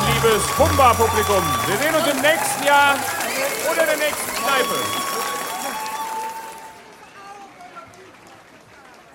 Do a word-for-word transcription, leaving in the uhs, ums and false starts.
liebes Humba-Publikum. Wir sehen uns im nächsten Jahr oder der nächsten Zeit.